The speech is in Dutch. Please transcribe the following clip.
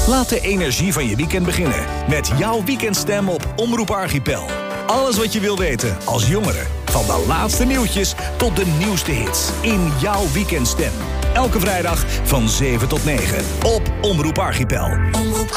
Laat de energie van je weekend beginnen met jouw weekendstem op Omroep Archipel. Alles wat je wil weten als jongere. Van de laatste nieuwtjes tot de nieuwste hits. In jouw weekendstem. Elke vrijdag van 7 tot 9 op Omroep Archipel. Omroep